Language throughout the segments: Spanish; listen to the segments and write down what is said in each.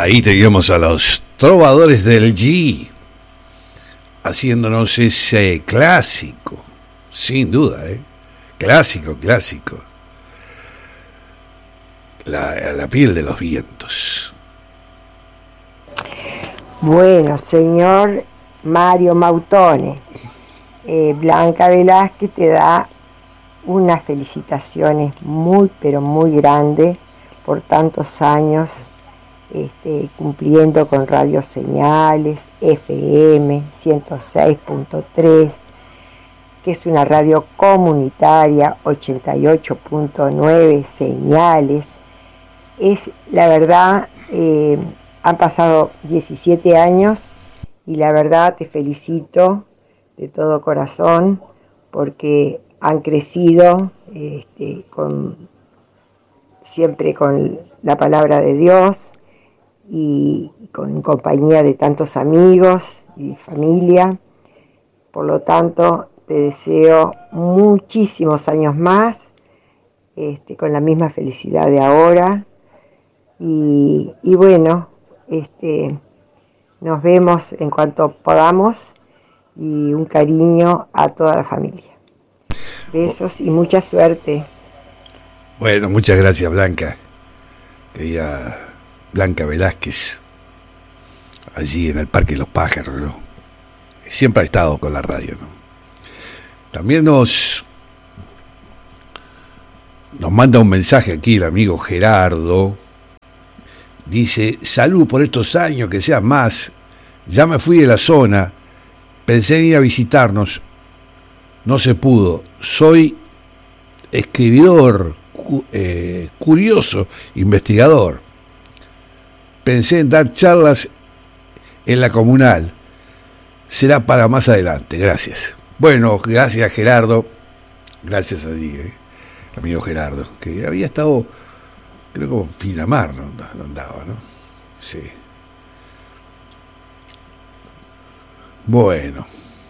Ahí teníamos a los Trovadores del G, haciéndonos ese clásico, sin duda, clásico, la piel de los vientos. Bueno, señor Mario Mautone, Blanca Velázquez te da unas felicitaciones muy, pero muy grandes por tantos años cumpliendo con Radio Señales, FM 106.3, que es una radio comunitaria, 88.9 Señales. Es la verdad, han pasado 17 años y la verdad te felicito de todo corazón porque han crecido siempre con la palabra de Dios y con compañía de tantos amigos y familia. Por lo tanto, te deseo muchísimos años más, con la misma felicidad de ahora. Y bueno, nos vemos en cuanto podamos y un cariño a toda la familia. Besos y mucha suerte. Bueno, muchas gracias, Blanca. Querida Blanca Velázquez, allí en el Parque de los Pájaros, ¿no? Siempre ha estado con la radio, ¿no? También nos manda un mensaje aquí el amigo Gerardo. Dice: salud por estos años, que sean más. Ya me fui de la zona, pensé en ir a visitarnos, no se pudo. Soy escribidor, curioso, investigador. Pensé en dar charlas en la comunal. Será para más adelante. Gracias. Bueno, gracias, Gerardo. Gracias a ti, amigo Gerardo, que había estado, creo, como Pinamar, ¿no? Andaba, ¿no? Sí. Bueno.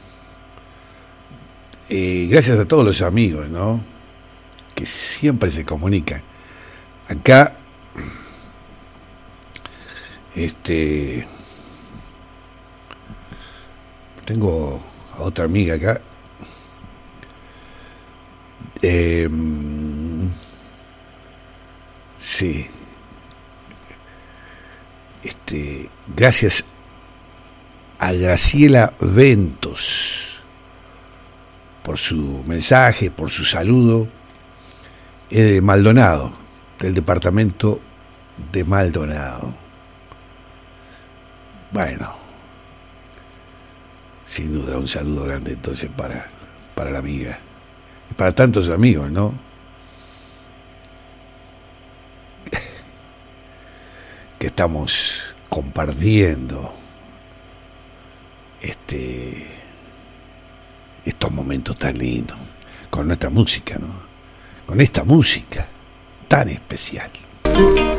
Gracias a todos los amigos, ¿no? Que siempre se comunican. Acá, tengo a otra amiga acá. Sí. Gracias a Graciela Ventos por su mensaje, por su saludo. Es de Maldonado, del departamento de Maldonado. Bueno, sin duda un saludo grande entonces para la amiga y para tantos amigos, ¿no? Que estamos compartiendo estos momentos tan lindos con nuestra música, ¿no? Con esta música tan especial.